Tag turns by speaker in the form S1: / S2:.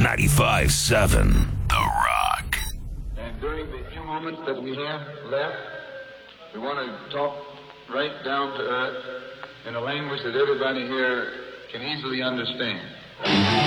S1: 95.7 The Rock.
S2: And during the few moments that we have left, we want to talk right down to earth in a language that everybody here can easily understand.